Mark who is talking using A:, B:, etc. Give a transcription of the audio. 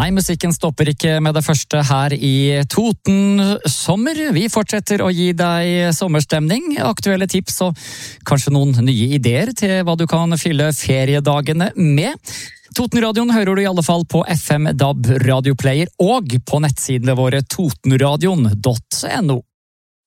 A: Nei, musikken stopper ikke med det første her i Toten sommer. Vi fortsetter å gi deg sommerstemning, aktuelle tips og kanskje noen nye ideer til hva du kan fylle feriedagene med. Totenradioen hører du i alle fall på FM, DAB, Radioplayer og på nettsidene våre totenradion.no.